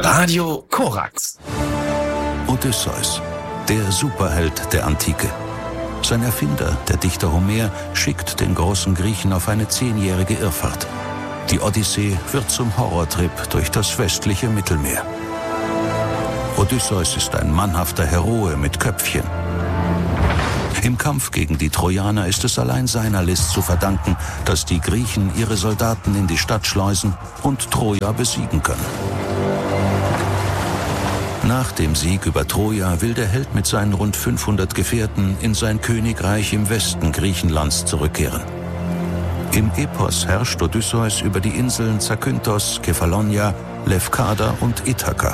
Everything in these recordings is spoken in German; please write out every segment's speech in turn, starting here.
Radio Korax. Odysseus, der Superheld der Antike. Sein Erfinder, der Dichter Homer, schickt den großen Griechen auf eine 10-jährige Irrfahrt. Die Odyssee wird zum Horrortrip durch das westliche Mittelmeer. Odysseus ist ein mannhafter Heroe mit Köpfchen. Im Kampf gegen die Trojaner ist es allein seiner List zu verdanken, dass die Griechen ihre Soldaten in die Stadt schleusen und Troja besiegen können. Nach dem Sieg über Troja will der Held mit seinen rund 500 Gefährten in sein Königreich im Westen Griechenlands zurückkehren. Im Epos herrscht Odysseus über die Inseln Zakynthos, Kephallonia, Lefkada und Ithaka.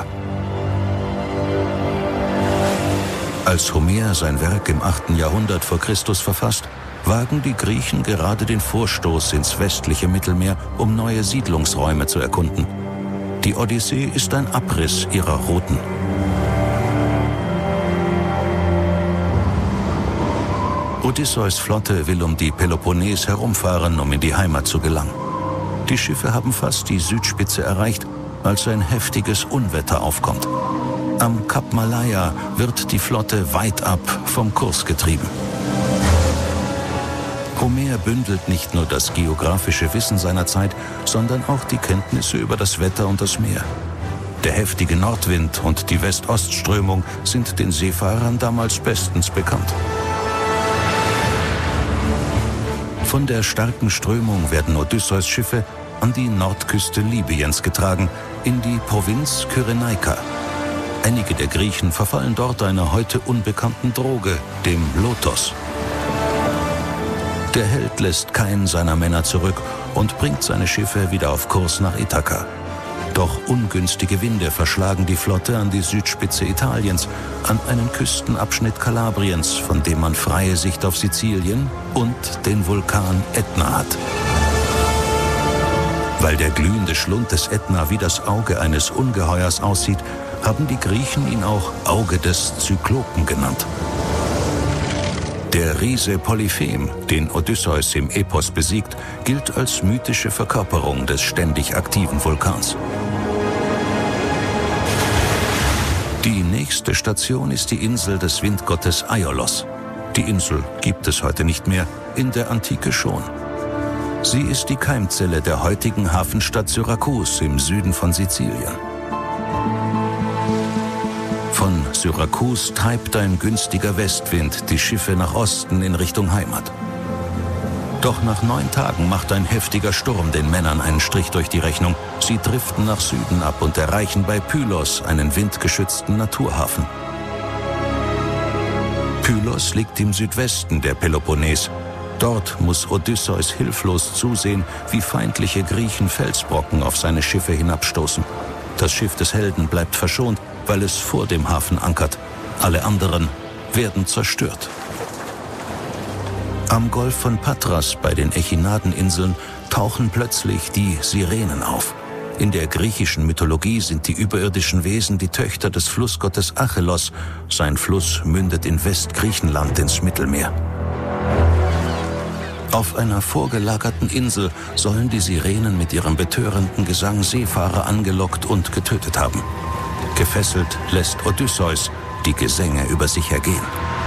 Als Homer sein Werk im 8. Jahrhundert vor Christus verfasst, wagen die Griechen gerade den Vorstoß ins westliche Mittelmeer, um neue Siedlungsräume zu erkunden. Die Odyssee ist ein Abriss ihrer Routen. Odysseus' Flotte will um die Peloponnes herumfahren, um in die Heimat zu gelangen. Die Schiffe haben fast die Südspitze erreicht, als ein heftiges Unwetter aufkommt. Am Kap Malaya wird die Flotte weit ab vom Kurs getrieben. Homer bündelt nicht nur das geografische Wissen seiner Zeit, sondern auch die Kenntnisse über das Wetter und das Meer. Der heftige Nordwind und die West-Ost-Strömung sind den Seefahrern damals bestens bekannt. Von der starken Strömung werden Odysseus' Schiffe an die Nordküste Libyens getragen, in die Provinz Kyrenaika. Einige der Griechen verfallen dort einer heute unbekannten Droge, dem Lotos. Der Held lässt keinen seiner Männer zurück und bringt seine Schiffe wieder auf Kurs nach Ithaka. Doch ungünstige Winde verschlagen die Flotte an die Südspitze Italiens, an einen Küstenabschnitt Kalabriens, von dem man freie Sicht auf Sizilien und den Vulkan Ätna hat. Weil der glühende Schlund des Ätna wie das Auge eines Ungeheuers aussieht, haben die Griechen ihn auch Auge des Zyklopen genannt. Der Riese Polyphem, den Odysseus im Epos besiegt, gilt als mythische Verkörperung des ständig aktiven Vulkans. Die nächste Station ist die Insel des Windgottes Aiolos. Die Insel gibt es heute nicht mehr, in der Antike schon. Sie ist die Keimzelle der heutigen Hafenstadt Syrakus im Süden von Sizilien. Von Syrakus treibt ein günstiger Westwind die Schiffe nach Osten in Richtung Heimat. Doch nach 9 Tagen macht ein heftiger Sturm den Männern einen Strich durch die Rechnung. Sie driften nach Süden ab und erreichen bei Pylos einen windgeschützten Naturhafen. Pylos liegt im Südwesten der Peloponnes. Dort muss Odysseus hilflos zusehen, wie feindliche Griechen Felsbrocken auf seine Schiffe hinabstoßen. Das Schiff des Helden bleibt verschont, weil es vor dem Hafen ankert. Alle anderen werden zerstört. Am Golf von Patras bei den Echinadeninseln tauchen plötzlich die Sirenen auf. In der griechischen Mythologie sind die überirdischen Wesen die Töchter des Flussgottes Achelos. Sein Fluss mündet in Westgriechenland ins Mittelmeer. Auf einer vorgelagerten Insel sollen die Sirenen mit ihrem betörenden Gesang Seefahrer angelockt und getötet haben. Gefesselt lässt Odysseus die Gesänge über sich ergehen.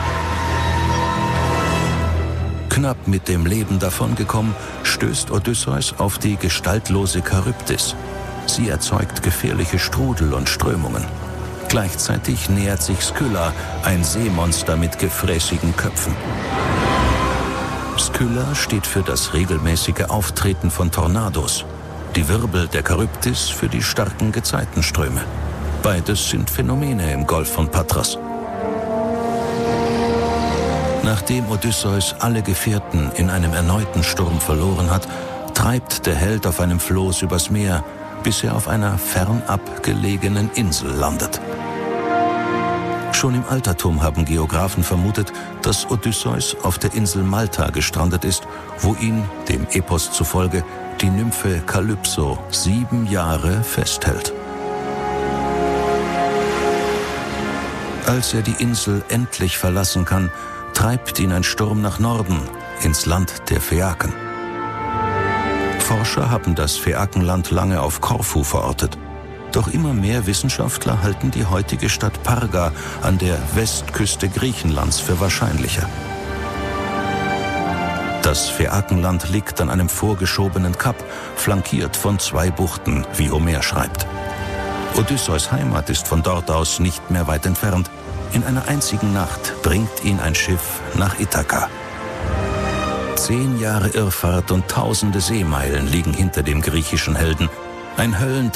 Knapp mit dem Leben davongekommen, stößt Odysseus auf die gestaltlose Charybdis. Sie erzeugt gefährliche Strudel und Strömungen. Gleichzeitig nähert sich Skylla, ein Seemonster mit gefräßigen Köpfen. Skylla steht für das regelmäßige Auftreten von Tornados. Die Wirbel der Charybdis für die starken Gezeitenströme. Beides sind Phänomene im Golf von Patras. Nachdem Odysseus alle Gefährten in einem erneuten Sturm verloren hat, treibt der Held auf einem Floß übers Meer, bis er auf einer fernab gelegenen Insel landet. Schon im Altertum haben Geographen vermutet, dass Odysseus auf der Insel Malta gestrandet ist, wo ihn, dem Epos zufolge, die Nymphe Kalypso 7 Jahre festhält. Als er die Insel endlich verlassen kann, treibt ihn ein Sturm nach Norden, ins Land der Phäaken. Forscher haben das Phäakenland lange auf Korfu verortet. Doch immer mehr Wissenschaftler halten die heutige Stadt Parga an der Westküste Griechenlands für wahrscheinlicher. Das Phäakenland liegt an einem vorgeschobenen Kap, flankiert von 2 Buchten, wie Homer schreibt. Odysseus' Heimat ist von dort aus nicht mehr weit entfernt. In einer einzigen Nacht bringt ihn ein Schiff nach Ithaka. 10 Jahre Irrfahrt und tausende Seemeilen liegen hinter dem griechischen Helden. Ein